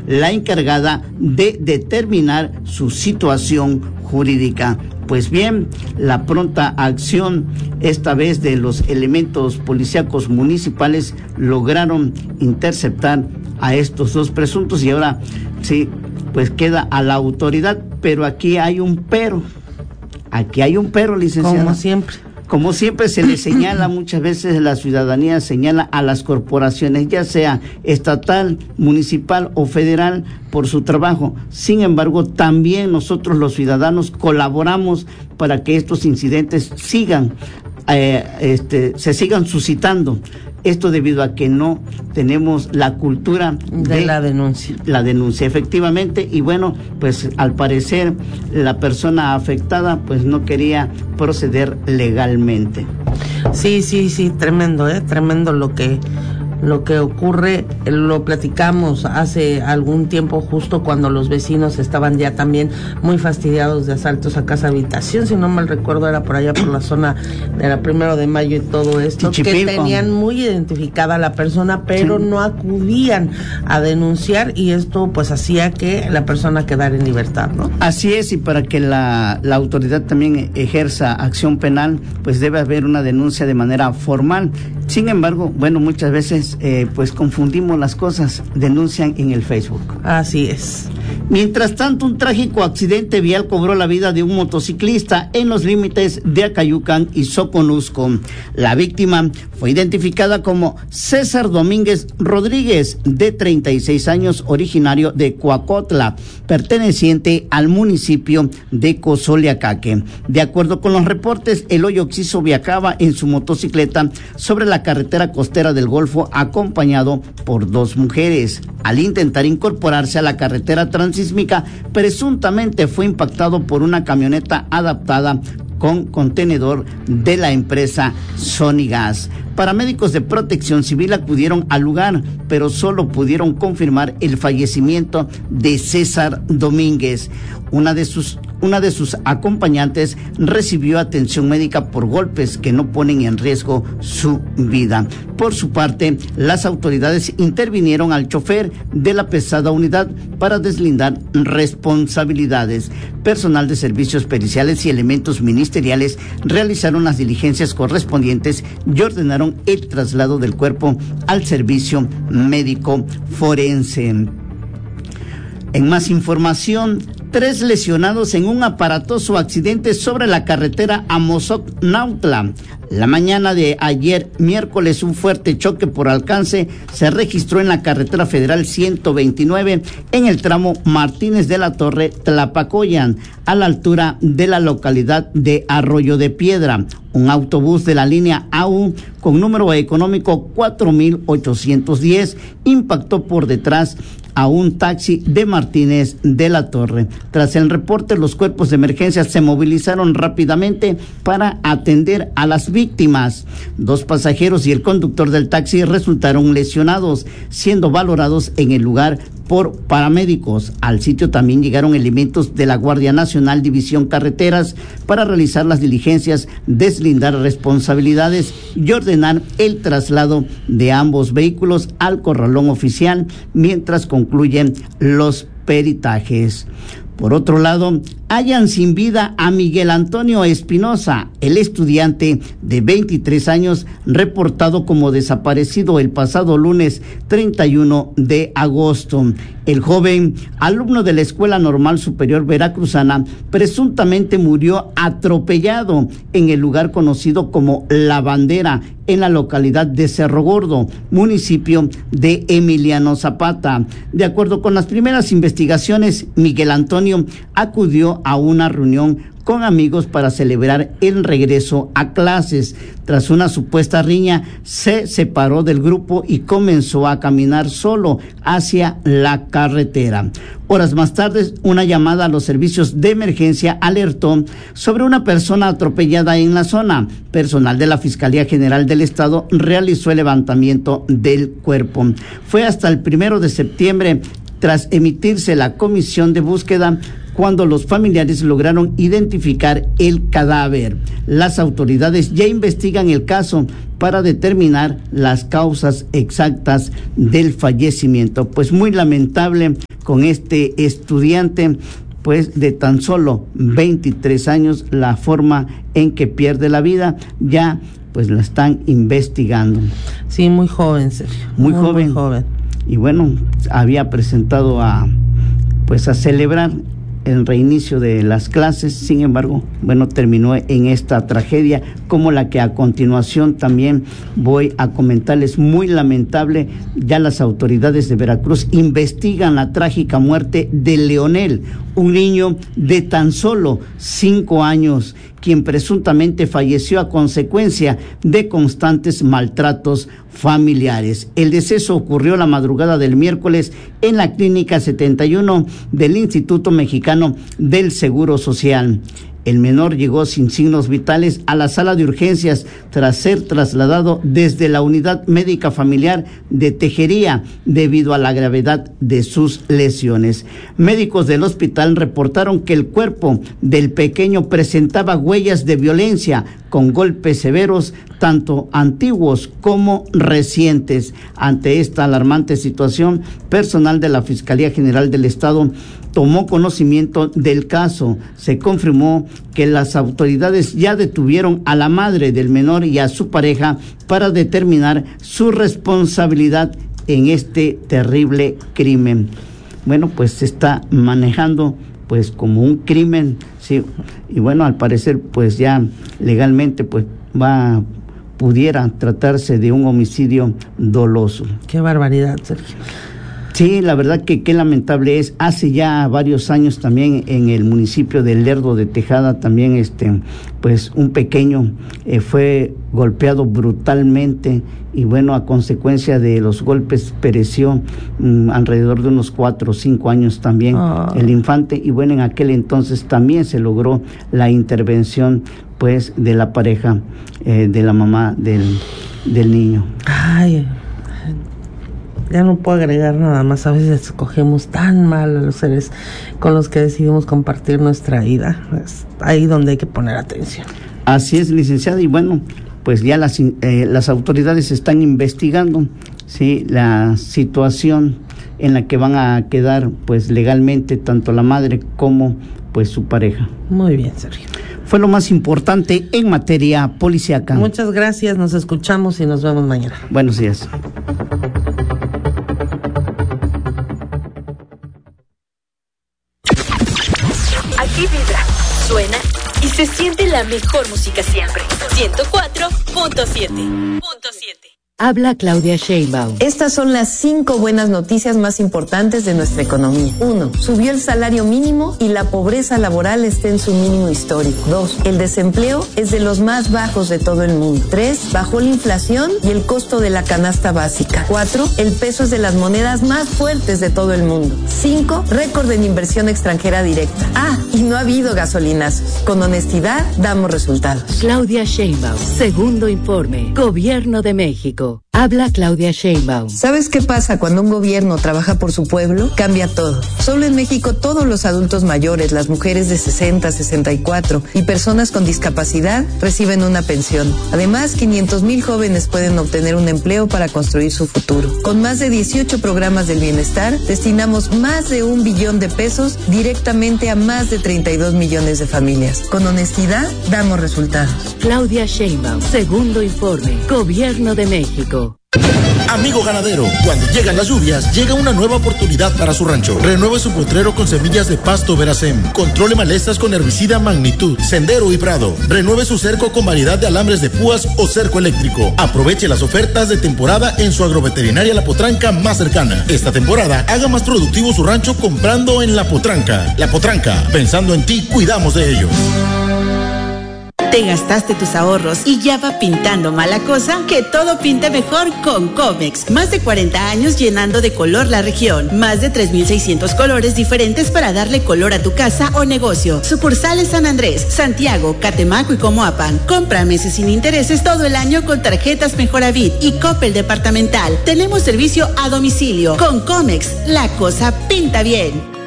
la encargada de determinar su situación jurídica. Pues bien, la pronta acción, esta vez de los elementos policíacos municipales, lograron interceptar a estos dos presuntos y ahora sí, pues queda a la autoridad, pero aquí hay un pero. Aquí hay un pero, licenciada. Como siempre se le señala, muchas veces la ciudadanía señala a las corporaciones, ya sea estatal, municipal o federal, por su trabajo. Sin embargo, también nosotros los ciudadanos colaboramos para que estos incidentes se sigan suscitando. Esto debido a que no tenemos la cultura de la denuncia. La denuncia, efectivamente, y bueno, pues al parecer la persona afectada pues no quería proceder legalmente. Sí, tremendo, tremendo lo que ocurre. Lo platicamos hace algún tiempo, justo cuando los vecinos estaban ya también muy fastidiados de asaltos a casa habitación, si no mal recuerdo era por allá por la zona de la 1 de Mayo y todo esto, que tenían muy identificada a la persona, pero sí, no acudían a denunciar, y esto pues hacía que la persona quedara en libertad, ¿no? Así es, y para que la autoridad también ejerza acción penal, pues debe haber una denuncia de manera formal. Sin embargo, bueno, muchas veces pues confundimos las cosas, denuncian en el Facebook. Así es. Mientras tanto, un trágico accidente vial cobró la vida de un motociclista en los límites de Acayucan y Soconusco. La víctima fue identificada como César Domínguez Rodríguez, de 36 años, originario de Coacotla, perteneciente al municipio de Cozoleacaque. De acuerdo con los reportes, el hoyo occiso viajaba en su motocicleta sobre la carretera costera del Golfo, acompañado por dos mujeres. Al intentar incorporarse a la carretera transísmica, presuntamente fue impactado por una camioneta adaptada con contenedor de la empresa Sonigas. Paramédicos de Protección Civil acudieron al lugar, pero solo pudieron confirmar el fallecimiento de César Domínguez. Una de sus acompañantes recibió atención médica por golpes que no ponen en riesgo su vida. Por su parte, las autoridades intervinieron al chofer de la pesada unidad para deslindar responsabilidades. Personal de servicios periciales y elementos ministeriales realizaron las diligencias correspondientes y ordenaron el traslado del cuerpo al servicio médico forense. En más información, 3 lesionados en un aparatoso accidente sobre la carretera Amozoc-Nautla. La mañana de ayer, miércoles, un fuerte choque por alcance se registró en la carretera federal 129 en el tramo Martínez de la Torre-Tlapacoyan, a la altura de la localidad de Arroyo de Piedra. Un autobús de la línea AU con número económico 4810 impactó por detrás a un taxi de Martínez de la Torre. Tras el reporte, los cuerpos de emergencia se movilizaron rápidamente para atender a las víctimas. 2 pasajeros y el conductor del taxi resultaron lesionados, siendo valorados en el lugar por paramédicos. Al sitio también llegaron elementos de la Guardia Nacional División Carreteras para realizar las diligencias, deslindar responsabilidades y ordenar el traslado de ambos vehículos al corralón oficial mientras concluyen los peritajes. Por otro lado, hallan sin vida a Miguel Antonio Espinosa, el estudiante de 23 años reportado como desaparecido el pasado lunes 31 de agosto. El joven, alumno de la Escuela Normal Superior Veracruzana, presuntamente murió atropellado en el lugar conocido como La Bandera, en la localidad de Cerro Gordo, municipio de Emiliano Zapata. De acuerdo con las primeras investigaciones, Miguel Antonio acudió a una reunión con amigos para celebrar el regreso a clases. Tras una supuesta riña, se separó del grupo y comenzó a caminar solo hacia la carretera. Horas más tarde, una llamada a los servicios de emergencia alertó sobre una persona atropellada en la zona. Personal de la Fiscalía General del Estado realizó el levantamiento del cuerpo. Fue hasta el 1 de septiembre, tras emitirse la comisión de búsqueda, cuando los familiares lograron identificar el cadáver. Las autoridades ya investigan el caso para determinar las causas exactas del fallecimiento. Pues muy lamentable, con este estudiante, pues de tan solo 23 años, la forma en que pierde la vida, ya pues la están investigando. Sí, muy joven, Sergio. Muy joven. Y bueno, había presentado a celebrar el reinicio de las clases, sin embargo, bueno, terminó en esta tragedia, como la que a continuación también voy a comentarles, muy lamentable. Ya las autoridades de Veracruz investigan la trágica muerte de Leonel, un niño de tan solo 5 años, quien presuntamente falleció a consecuencia de constantes maltratos familiares. El deceso ocurrió la madrugada del miércoles en la Clínica 71 del Instituto Mexicano del Seguro Social. El menor llegó sin signos vitales a la sala de urgencias tras ser trasladado desde la unidad médica familiar de Tejería debido a la gravedad de sus lesiones. Médicos del hospital reportaron que el cuerpo del pequeño presentaba huellas de violencia con golpes severos, tanto antiguos como recientes. Ante esta alarmante situación, personal de la Fiscalía General del Estado tomó conocimiento del caso. Se confirmó que las autoridades ya detuvieron a la madre del menor y a su pareja para determinar su responsabilidad en este terrible crimen. Bueno, pues se está manejando pues como un crimen, sí, y bueno, al parecer pues ya legalmente pues pudiera tratarse de un homicidio doloso. Qué barbaridad, Sergio. Sí, la verdad que qué lamentable es. Hace ya varios años también en el municipio de Lerdo de Tejada también pues un pequeño fue golpeado brutalmente y bueno, a consecuencia de los golpes pereció alrededor de unos 4 o 5 años también el infante, y bueno, en aquel entonces también se logró la intervención pues de la pareja de la mamá del niño. Ay, ya no puedo agregar nada más. A veces escogemos tan mal a los seres con los que decidimos compartir nuestra vida. Es ahí donde hay que poner atención. Así es, licenciada, y bueno, pues ya las autoridades están investigando, sí, la situación en la que van a quedar pues legalmente tanto la madre como pues su pareja. Muy bien, Sergio. Fue lo más importante en materia policíaca. Muchas gracias, nos escuchamos y nos vemos mañana. Buenos días. Aquí vibra, suena y se siente la mejor música siempre. 104.7. Habla Claudia Sheinbaum. Estas son las 5 buenas noticias más importantes de nuestra economía. 1. Subió el salario mínimo y la pobreza laboral está en su mínimo histórico. 2. El desempleo es de los más bajos de todo el mundo. 3. Bajó la inflación y el costo de la canasta básica. 4. El peso es de las monedas más fuertes de todo el mundo. 5. Récord en inversión extranjera directa. Y no ha habido gasolinazos. Con honestidad damos resultados. Claudia Sheinbaum. Segundo informe. Gobierno de México. Habla Claudia Sheinbaum. ¿Sabes qué pasa cuando un gobierno trabaja por su pueblo? Cambia todo. Solo en México todos los adultos mayores, las mujeres de 60, 64 y personas con discapacidad reciben una pensión. Además, 500,000 jóvenes pueden obtener un empleo para construir su futuro. Con más de 18 programas del bienestar, destinamos más de 1 billón de pesos directamente a más de 32 millones de familias. Con honestidad, damos resultados. Claudia Sheinbaum. Segundo informe. Gobierno de México. Amigo ganadero, cuando llegan las lluvias, llega una nueva oportunidad para su rancho. Renueve su potrero con semillas de pasto Veracem. Controle malezas con herbicida Magnitud, Sendero y Prado. Renueve su cerco con variedad de alambres de púas o cerco eléctrico. Aproveche las ofertas de temporada en su agroveterinaria La Potranca más cercana. Esta temporada, haga más productivo su rancho comprando en La Potranca. La Potranca, pensando en ti, cuidamos de ellos. ¿Te gastaste tus ahorros y ya va pintando mala cosa? Que todo pinte mejor con Comex. Más de 40 años llenando de color la región. Más de 3,600 colores diferentes para darle color a tu casa o negocio. Sucursales San Andrés, Santiago, Catemaco y Comoapan. Compra meses sin intereses todo el año con tarjetas Mejoravit y Coppel Departamental. Tenemos servicio a domicilio. Con Comex, la cosa pinta bien.